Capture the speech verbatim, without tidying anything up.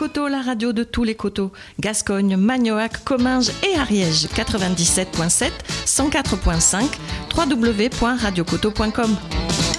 Coteaux, la radio de tous les coteaux. Gascogne, Magnoac, Comminges et Ariège. quatre-vingt-dix-sept virgule sept, cent quatre virgule cinq, w w w point radio coteaux point com.